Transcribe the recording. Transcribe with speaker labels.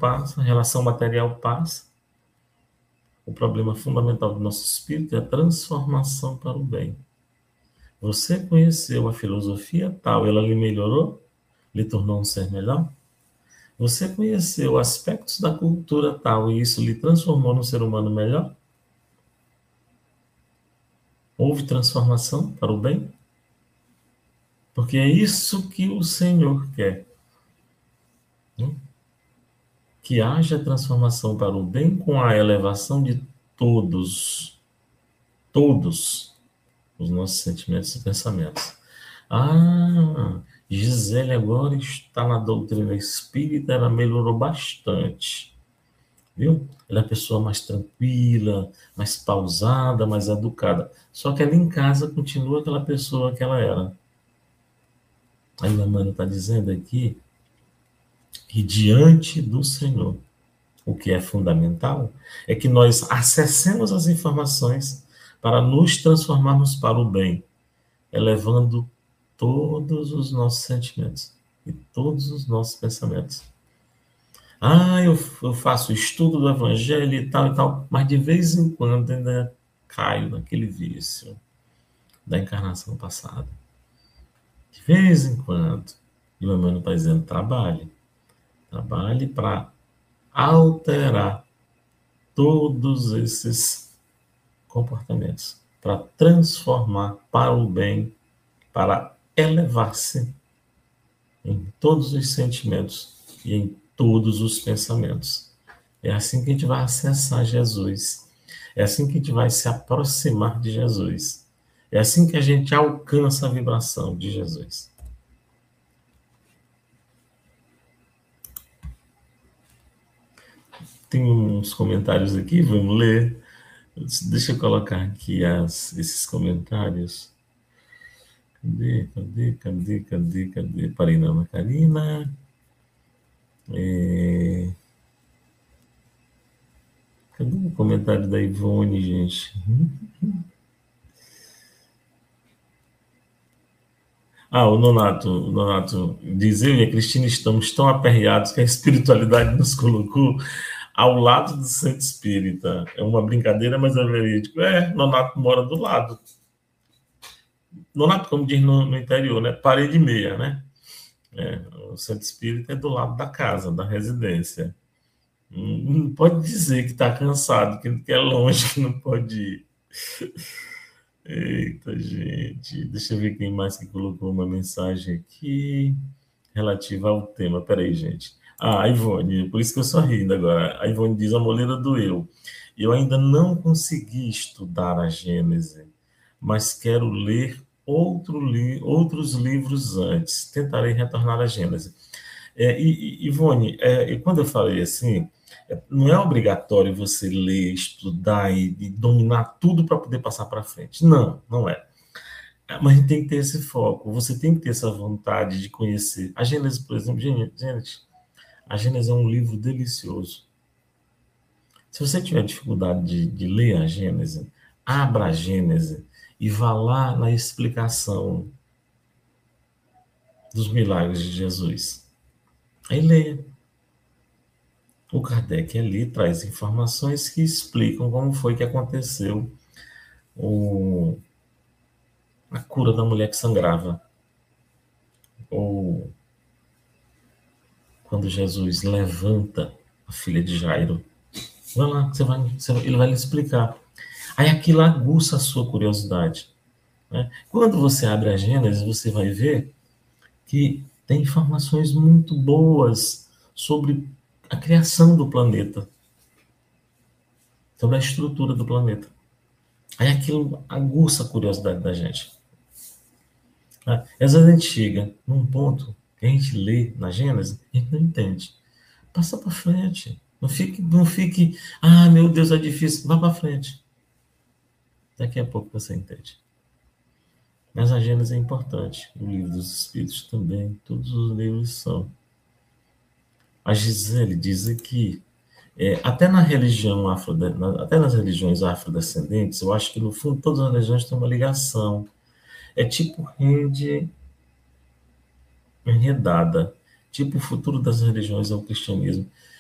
Speaker 1: passa, a relação material passa. O problema fundamental do nosso espírito é a transformação para o bem. Você conheceu a filosofia tal, ela lhe melhorou? Lhe tornou um ser melhor? Você conheceu aspectos da cultura tal e isso lhe transformou num ser humano melhor? Houve transformação para o bem? Porque é isso que o Senhor quer. Que haja transformação para o bem com a elevação de todos os nossos sentimentos e pensamentos. Ah, Gisele agora está na doutrina espírita, ela melhorou bastante, viu? Ela é a pessoa mais tranquila, mais pausada, mais educada. Só que ela em casa continua aquela pessoa que ela era. Aí a mãe está dizendo aqui que diante do Senhor, o que é fundamental é que nós acessemos as informações para nos transformarmos para o bem, elevando todos os nossos sentimentos e todos os nossos pensamentos. Eu faço estudo do Evangelho e tal, mas de vez em quando ainda caio naquele vício da encarnação passada. De vez em quando. E o meu irmão está dizendo, trabalhe para alterar todos esses comportamentos, para transformar para o bem, para elevar-se em todos os sentimentos e em todos os pensamentos. É assim que a gente vai acessar Jesus. É assim que a gente vai se aproximar de Jesus. É assim que a gente alcança a vibração de Jesus. Tem uns comentários aqui, vamos ler. Deixa eu colocar aqui esses comentários. Cadê? Parei não, Ana Karina. Cadê o comentário da Ivone, gente? O Nonato diz, eu e a Cristina estamos tão aperreados que a espiritualidade nos colocou ao lado do centro espírita. É uma brincadeira, mas é verídico. Nonato mora do lado. Nonato, como diz no interior, né? Parede meia, né? O centro espírita é do lado da casa, da residência. Não pode dizer que está cansado, que é longe, que não pode ir. Eita, gente. Deixa eu ver quem mais que colocou uma mensagem aqui relativa ao tema. Peraí, gente. A Ivone, por isso que eu sou rindo agora. A Ivone diz, a moleira doeu. Eu ainda não consegui estudar a Gênese, mas quero ler outros livros antes. Tentarei retornar à Gênese. Ivone, quando eu falei assim, não é obrigatório você ler, estudar e dominar tudo para poder passar para frente. Não, não é. Mas a gente tem que ter esse foco, você tem que ter essa vontade de conhecer. A Gênese, por exemplo, gente, a Gênese é um livro delicioso. Se você tiver dificuldade de ler a Gênese, abra a Gênese e vá lá na explicação dos milagres de Jesus. Aí leia. O Kardec ali traz informações que explicam como foi que aconteceu a cura da mulher que sangrava. Ou quando Jesus levanta a filha de Jairo. Vai lá, ele vai lhe explicar. Aí aquilo aguça a sua curiosidade. Né? Quando você abre a Gênesis, você vai ver que tem informações muito boas sobre a criação do planeta, sobre a estrutura do planeta. Aí aquilo aguça a curiosidade da gente. Às vezes a gente chega num ponto que a gente lê na Gênesis e a gente não entende. Passa para frente. Não fique, meu Deus, é difícil. Vá para frente. Daqui a pouco você entende. Mas a Gênesis é importante. O livro dos Espíritos também. Todos os livros são. A Gisele diz aqui, até na religião até nas religiões afrodescendentes, eu acho que no fundo todas as religiões têm uma ligação. É tipo rede enredada. Tipo o futuro das religiões é o cristianismo.